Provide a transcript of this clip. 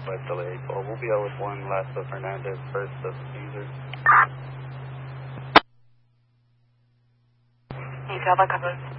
Southwest LA 4. We'll be out with 1 last of Hernandez, first of Caesar. Hey, Java, cover.